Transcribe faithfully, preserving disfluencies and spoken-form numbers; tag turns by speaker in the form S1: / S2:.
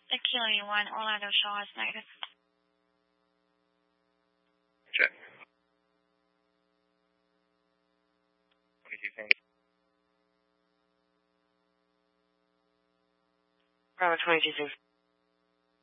S1: The Kilo one, Orlando Shaw is negative.
S2: Check. twenty-two cents.
S3: Bravo twenty-two cents.